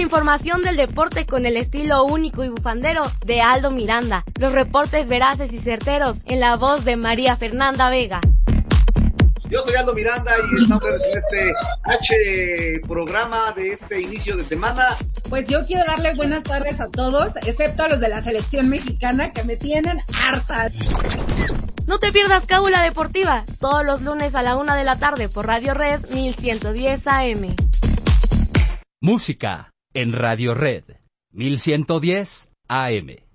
la información del deporte con el estilo único y bufandero de Aldo Miranda. Los reportes veraces y certeros en la voz de María Fernanda Vega. Yo soy Aldo Miranda y estamos en este programa de este inicio de semana. Pues yo quiero darle buenas tardes a todos, excepto a los de la selección mexicana que me tienen hartas. No te pierdas Cábula Deportiva, todos los lunes a la 1 de la tarde por Radio Red 1110 AM. Música en Radio Red 1110 AM.